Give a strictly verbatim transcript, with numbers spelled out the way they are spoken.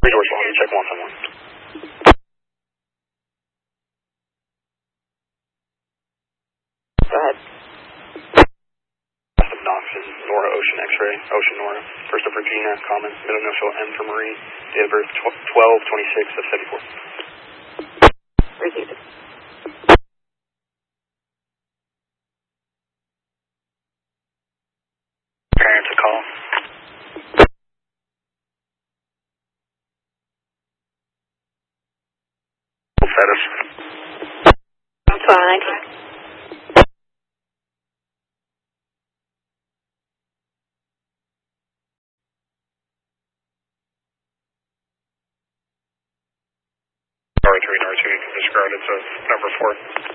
Resource one, check one someone. Go ahead. Knox is Nora Ocean X-ray, Ocean Nora. First up Regina, common, middle initial M for Marie, date of birth twelve twenty-six of seventy-four. Received. Parents a call. Status. twelve nineteen. R three and R two, you can discard it, so number four.